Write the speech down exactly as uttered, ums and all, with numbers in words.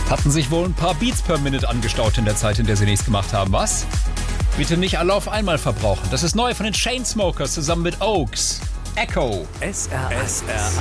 Hatten sich wohl ein paar Beats per Minute angestaut in der Zeit, in der sie nichts gemacht haben, was? Bitte nicht alle auf einmal verbrauchen. Das ist neu von den Chainsmokers zusammen mit Oaks. Echo. S R eins.